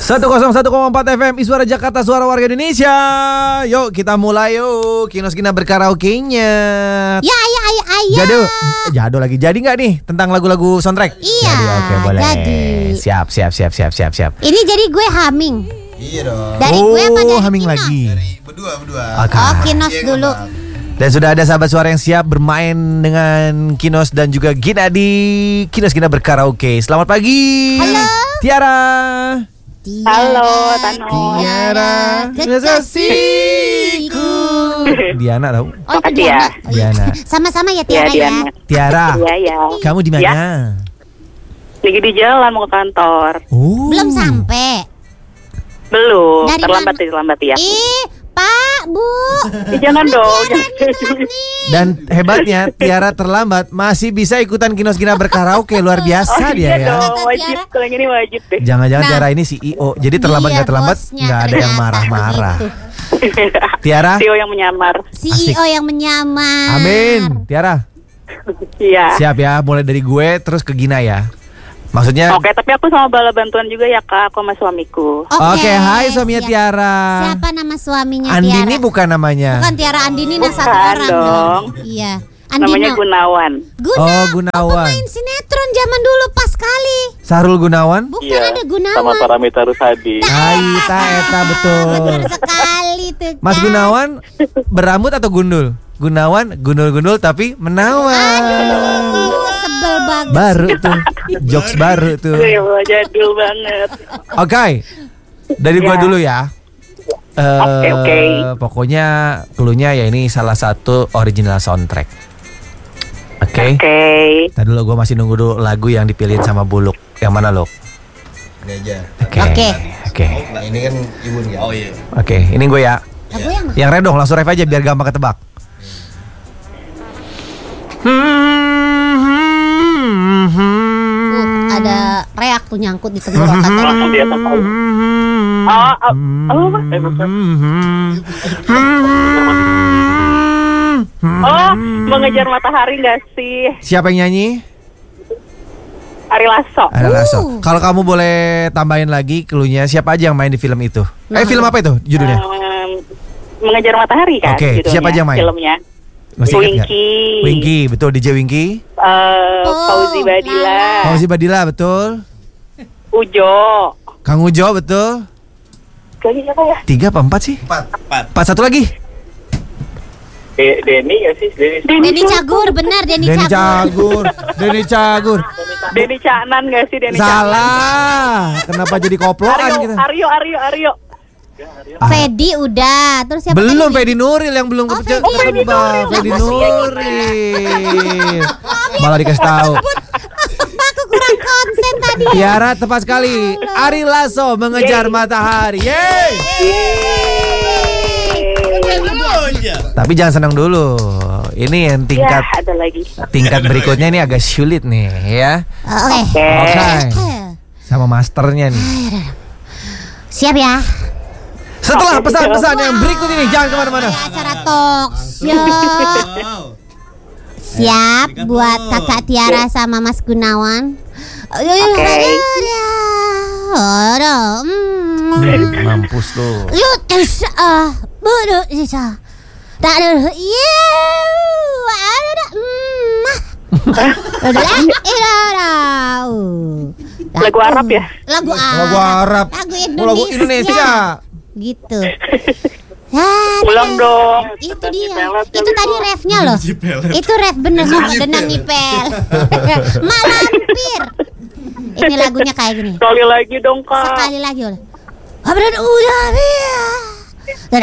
101,4 FM Suara Jakarta, suara warga Indonesia. Yuk kita mulai yuk. Kinos Kina berkaraoke-nya. Ya. Jadul lagi. Jadi nggak nih tentang lagu-lagu soundtrack? Iya. Jadi, oke, boleh. Jadi. Siap. Ini jadi gue humming. Iya dong. Dari gue apa dari humming Kinos? lagi. Dari berdua. Oke. Oh, Kinos dulu. Dan sudah ada sahabat suara yang siap bermain dengan Kinos dan juga Gina di Kinos Kina berkaraoke. Selamat pagi. Halo. Tiara. Halo, Tano. Tiara, kekasihku. Diana tahu? Oh, itu Makasih ya. Diana. Sama-sama ya Tiara ya. Diana. Tiara. Iya. Kamu di mana? Ya. Lagi di jalan mau ke kantor. Oh. Belum sampai. Belum. Dari Terlambat ya. Pak, Bu. Jangan dong. Dan hebatnya Tiara terlambat masih bisa ikutan Kinos Kina berkaraoke. Luar biasa dia iya ya. dong, wajib. Kalau yang ini wajib deh. Jangan-jangan Nah. Tiara ini CEO. Jadi terlambat Iya, nggak terlambat bosnya nggak ada yang ternyata marah-marah. begitu. Tiara. CEO yang menyamar. CEO yang menyamar. Amin. Tiara. Iya. Siap ya. Mulai dari gue terus ke Gina ya. Maksudnya. Oke, tapi aku sama bala bantuan juga ya Kak, aku sama suamiku. Oke, hai suaminya siap. Tiara. Siapa nama suaminya Andini Tiara? bukan namanya. Bukan Tiara Andini, nah satu Bukan orang dong. Iya. Andino. Namanya Gunawan. Oh, Gunawan. Pemain sinetron zaman dulu pas kali. Sahrul Gunawan. Bukan ada Gunawan. Sama Paramita Rusadi. Aita eta betul. Betul sekali tuh. Mas kan. Gunawan berambut atau gundul? Gunawan gundul-gundul tapi menawan. Aduh, sebel banget. Baru tuh. Jokes baru tuh. Iya, jadul banget. Oke. Dari gua Ya. dulu ya. Oke. Pokoknya cluenya ya ini salah satu original soundtrack. Oke. Oke. Tadi dulu gua masih nunggu dulu lagu yang dipilihin sama Buluk. Yang mana lo? Ini aja. Oke. Oke. Oke. Nah, ini kan Ibu ya. Oh iya. Oke, ini gue ya. Lagu yang mana? Yang red dong, langsung ref aja biar gampang ketebak. Ada reak tuh nyangkut di tenggorokan tadi. Langsung di atas tahu. Oh, mengejar matahari gak sih? Siapa yang nyanyi? Ari Lasso. Ada Lasso. Kalau kamu boleh tambahin lagi cluenya, siapa aja yang main di film itu? Film apa itu judulnya? Mengejar matahari kan? Oke, judulnya, siapa aja yang main? Filmnya. Masih ingat nggak? Winky. Winky, betul DJ Winky. Fauzi Badila. Fauzi Badila, betul. Ujo. Kang Ujo, betul. Lagi siapa ya? 3 apa 4 sih? 4. Satu lagi. Denny gak sih? Denny Cagur, benar Denny Denny Cagur. Cagur. Denny Cagur. Denny Caknan gak sih? Denny Salah. Kenapa jadi koploan kita? Aryo. Fedi udah. Terus siapa Belum tadi? Fedi Nuril yang belum Oh, kepecah. Fedi Nuril. Fedi Aku sih yang Nuril. Malah dikasih tahu. Aku kurang konsen tadi. Tiara tepat sekali. Ari Lasso mengejar matahari. Yeay. Tapi jangan senang dulu. Ini yang tingkat Ya, ada lagi. tingkat berikutnya ini agak sulit nih ya. Oke. Oke. Sama masternya nih. Siap ya. Setelah pesan-pesan yang berikut ini jangan kemana-mana. Acara talk show. Siap buat kakak Tiara sama Mas Gunawan. Mampus lo. Lagu Arab ya? Lagu Lagu Arab. Lagu Lagu Indonesia. Gitu. Pulang dong. Itu dia. Itu tadi refnya loh. Itu ref bener sama denang nyipel. Malampir. Ini lagunya kayak gini. Sekali lagi dong Kak. Sekali lagi oleh. Abran udah dia. Dan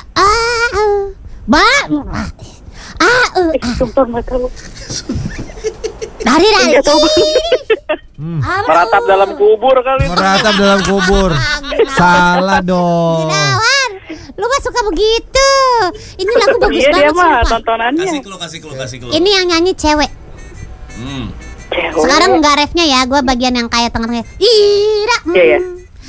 Sumpah gak tahu. dari. Meratap dalam kubur kali. Meratap dalam kubur. Salah dong. Gunawan, lu mah suka begitu. Ini lagu bagus Iya dia banget mah sumpah. tontonannya. Kasih clue. Ini yang nyanyi cewek. Cewek. Sekarang enggak refnya ya, gue bagian yang kayak tengah-tengah. Ira. Iya.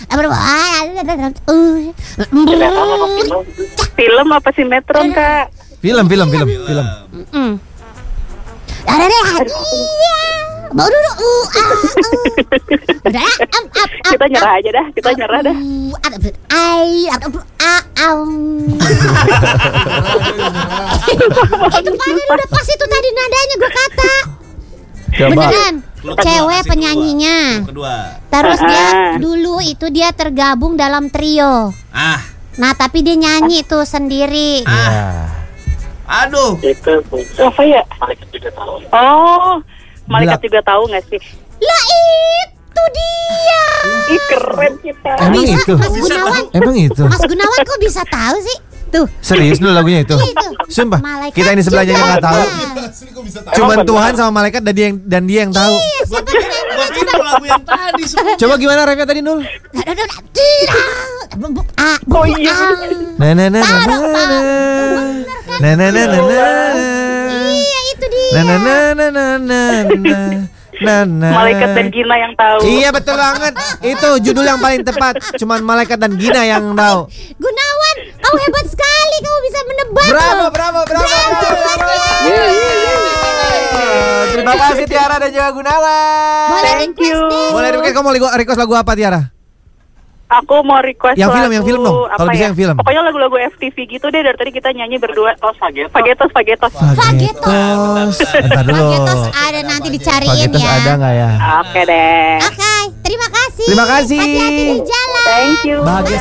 Film apa sinetron Kak? Film. Ada deh. Mau dulu. Udah. Kita nyerah aja dah. Kita nyerah dah. Itu Fadil udah pas itu tadi nadanya gue kata. Coba. Beneran. Cewek penyanyinya. Kedua. Terus dia dulu itu dia tergabung dalam trio. Nah tapi dia nyanyi tuh sendiri. Aduh. Itu apa ya? Malaikat juga tahu. Oh, malaikat juga tahu nggak sih? Lah itu dia. Ih keren kita. Emang Bisa, itu? Mas Gunawan. Emang itu? Mas Gunawan kok bisa tahu sih? Tuh. Serius dulu lagunya itu? Itu. Sumpah. Malaikat Kita ini sebelahnya juga yang nggak tahu. tahu. Cuman Tuhan sama malaikat dan dia yang tahu. Iya, siapa yang nyanyi? Berarti itu lagu yang tadi semua. Coba gimana rapnya tadi Nul? Oh iya. Na na na na Taruh, na Pak. na na na na na. Iya itu dia. Na na na na na na na na na. Malaikat dan Gina yang tahu. Iya betul banget. Itu judul yang paling tepat. Cuman malaikat dan Gina yang tahu. Gunawan, kau hebat sekali, kau bisa menebak. Bravo, loh. bravo, bravo, bravo, bravo. Tiara. Terima kasih Tiara dan juga Gunawan. Boleh Thank request you. deh. Boleh request, kamu mau request lagu apa Tiara? Aku mau request Yang film, lagu yang film dong. apa Kalau bisa ya? yang film. Pokoknya lagu-lagu FTV gitu deh. Dari tadi kita nyanyi berdua. Fagetos. Fagetos. Entar dulu. Fagetos ada nanti dicariin Fagetos ya. ada nggak ya? Oke deh. Oke, terima kasih. Terima kasih. Hati-hati di jalan. Thank you. Bahagia